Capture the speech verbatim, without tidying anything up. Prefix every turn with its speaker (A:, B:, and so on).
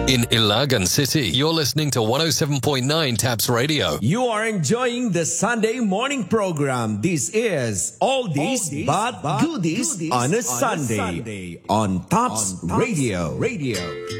A: In Ilagan City, you're listening to one oh seven point nine Taps Radio.
B: You are enjoying the Sunday morning program. This is Oldies, Oldies but, but Goodies, goodies on a, on Sunday, a Sunday on Tops, on Tops Radio. Radio.